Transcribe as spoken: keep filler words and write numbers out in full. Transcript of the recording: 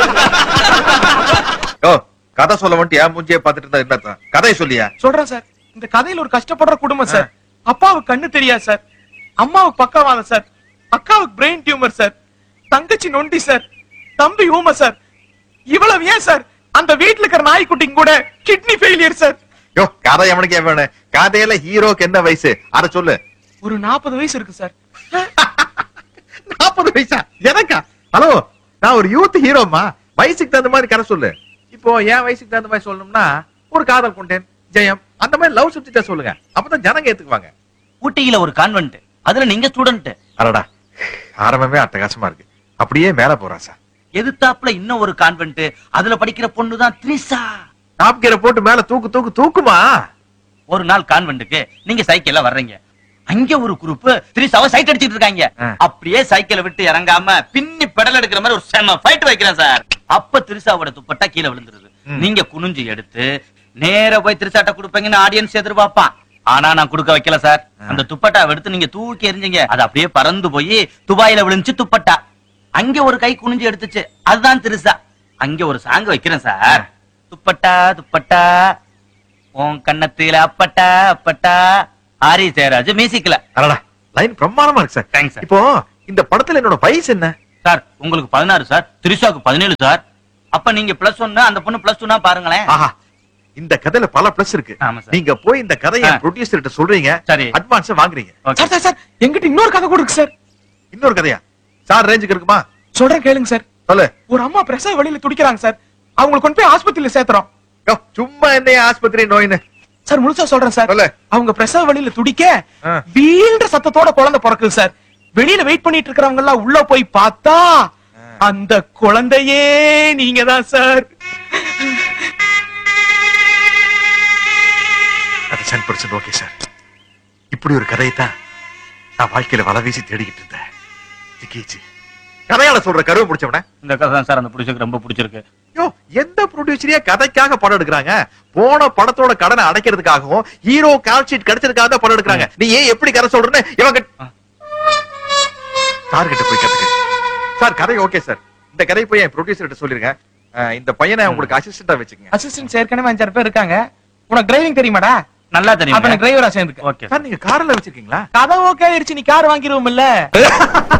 ஓ கதை சொல்ல வந்துட்டு ஏன் மூஞ்சியை பார்த்துட்டு இருந்தா என்ன கதையை சொல்லியா? சொல்றேன் சார். இந்த கதையில ஒரு கஷ்டப்படுற குடும்பம் சார். அப்பாவுக்கு கண்ணு தெரியாது சார், அம்மாவுக்கு பக்கவாதம் சார், அக்காவுக்கு பிரெயின் டியூமர் சார், தங்கச்சி நொண்டி சார், தம்பி ஊமை சார். இவ்வளவு ஏன் சார் அந்த வீட்டுல இருக்கிற நாய்க்குட்டிங்க கூட கிட்னி ஃபெயிலியர் சார். யோ கதை எவனுக்கு ஏன் வேணும்? கதையில ஹீரோக்கு என்ன வயசு அத சொல்லு. ஒரு நாற்பது வயசு இருக்கு சார். நாற்பது வயசா? எனக்கா? ஹலோ, நான் ஒரு யூத் ஹீரோமா. வயசுக்கு தகுந்த மாதிரி கதை சொல்லு. இப்போ என் வயசுக்கு தகுந்த மாதிரி சொல்லணும்னா ஒரு காதல் கொண்டேன், ஜெயம், அந்த மாதிரி லவ் சப்ஜெக்டா சொல்லுங்க. அப்பதான் ஜனங்க ஏத்துக்குவாங்க. ஊட்டியில ஒரு கான்வென்ட், அதுல நீங்க ஸ்டூடெண்ட். அடடா, ஆரம்பமே அட்டகாசமா இருக்கு. அப்படியே மேல போறா சார். எதிர்த்தாப்புல இன்னும் ஒரு கான்வென்ட், அதுல படிக்கிற பொண்ணுதான் த்ரிஷா. டாப் கியரை போட்டு மேல தூக்கு தூக்கு தூக்குமா. ஒரு நாள் கான்வென்ட்டுக்கு நீங்க சைக்கிள்ல வர்றீங்க. அங்க ஒரு குரூப் த்ரிஷாவை சைட் அடிச்சிட்டு இருக்காங்க. அப்படியே சைக்கிளை விட்டு இறங்காம பின்னி பெடல் எடுக்கிற மாதிரி ஒரு செம ஃபைட் வைக்கிறேன் சார். அப்ப த்ரிஷாவோட துப்பட்டா கீழே விழுந்துருது. நீங்க குனிஞ்சு எடுத்து நேர போய் த்ரிஷாட்ட கொடுப்பீங்கன்னு ஆடியன்ஸ் எதிர்பார்ப்பான். ஆனா நான் கொடுக்க வைக்கல சார். அந்த துப்பட்டா எடுத்து நீங்க தூக்கி எறிஞ்சீங்க. அது அப்படியே பறந்து போய் துபாயில விழுந்துச்சு துப்பட்டா. அங்க ஒரு கை குனிஞ்சு எடுத்துச்சு, அதுதான் த்ரிஷா. அங்க ஒரு சாங் வைக்கிறேன் சார். துப்பட்டா துப்பட்டா உன் கண்ணத்தில அப்பட்டா அப்பட்டா ஆரி ஜெயராஜ் மியூசிக்ல. அடடா, லைன் பிரமாதமா இருக்கு சார். Thanks sir. இப்போ இந்த படத்துல என்னோட வயசு என்ன சார்? உங்களுக்கு பதினாறு சார், த்ரிஷாவுக்கு பதினேழு சார். அப்ப நீங்க பிளஸ் ஒன்னு, அந்த பொண்ணு பிளஸ் டூனா பாருங்களேன். ஆஹா, இந்த கதையில பல பிளஸ் இருக்கு. நீங்க போய் இந்த கதையை ப்ரொடியூசர் கிட்ட சொல்றீங்க, சரி, அட்வான்ஸ் வாங்குறீங்க. சார் சார் சார் எங்கிட்ட இன்னொரு கதை கூட இருக்கு சார். இன்னொரு கதையா சார்? ரேஞ்சுக்கு இருக்குமா? சொல்றேன் கேளுங்க சார். சொல்லு. ஒரு அம்மா பிரசவ வழியில துடிக்கிறாங்க சார். அவங்களுக்கு கொண்டு போய் ஆஸ்பத்திரியில சேர்த்துறோம். சும்மா என்ன ஆஸ்பத்திரி நோயின்னு சார் முழுசா சொல்றேன் சார். அவங்க பிரசவ வழியில துடிக்க வீழ்ற சத்தத்தோட குழந்தை பிறக்குது சார். வெளியில வெயிட் பண்ணிட்டு இருக்கிறவங்க எல்லாம் உள்ள போய் பார்த்தா அந்த குழந்தையே நீங்க தான் சார். ஓகே சார், இப்படி ஒரு கதையை தான் நான் வாழ்க்கையில வலை வீசி தேடிக்கிட்டு இருந்தேன். கதையால சொல்ற கருவை பிடிச்சவன இந்த கதை தான் சார் அந்த ப்ரொடியூசருக்கு ரொம்ப பிடிச்சிருக்கு. யோ, எந்த ப்ரொடியூசரே கதைக்காக படம் எடுக்கிறாங்க? போன படத்தோட கடனை அடைக்கிறதுக்காகவும் ஹீரோ கால் ஷீட் கிடைச்சதுக்காக தான் படம் எடுக்கிறாங்க. நீ ஏன் எப்படி கதை சொல்றேன்னு இவங்க சார் கிட்ட போய் கத்துக்க. சார் கதை ஓகே சார், இந்த கதை போய் என் ப்ரொடியூசர் கிட்ட சொல்லிருங்க. இந்த பையனை உங்களுக்கு அசிஸ்டண்டா வச்சுக்கங்க. அசிஸ்டன்ட் ஏற்கனவே அஞ்சாறு பேர் இருக்காங்க. உனக்கு டிரைவிங் தெரியுமாடா? நல்லா தெரியும். அப்ப டிரைவரா சேர்ந்துக்க. Okay sir. நீங்க கார்ல வச்சிருக்கீங்களா? கதை ஓகே ஆயிருச்சு, நீ கார் வாங்கிடுவோம் இல்ல?